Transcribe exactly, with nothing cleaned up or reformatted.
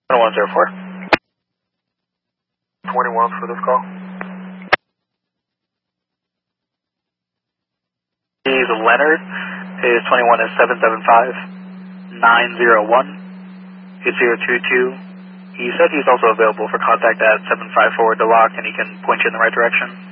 one zero four. twenty-one for this call. He's Leonard. His twenty-one is seven seven five nine zero one eight zero two two. He said he's also available for contact at seven five four DeLoc, and he can point you in the right direction.